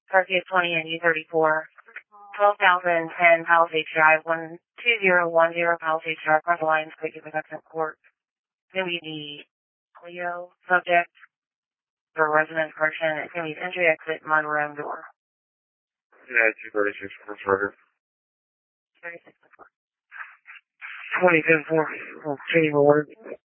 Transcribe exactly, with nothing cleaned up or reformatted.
Target twenty and U thirty-four. twelve thousand ten Palisades Drive, one two zero one zero Palisades Drive, front lines, quick protection court. It's going to be the Clio subject for resident correction. It's going to be entry, exit, mudroom door. Yeah, two thirty-six, first record. thirty-six, twenty ten four. Oh, change my order.